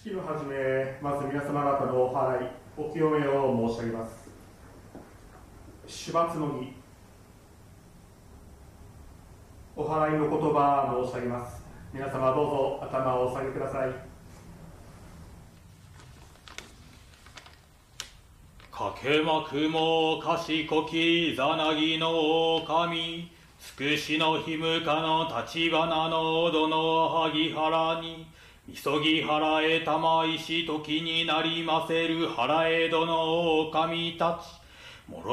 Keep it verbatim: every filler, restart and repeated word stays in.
式の始め、まず皆様方のお祓い、お清めを申し上げます。主罰の儀、お祓いの言葉申し上げます。皆様どうぞ頭をお下げください。 かけまくも賢きざなぎの狼、つくしのひむかの立花のどの萩原に、みそぎ原へ玉石時になりませる原江戸の狼たち、もろ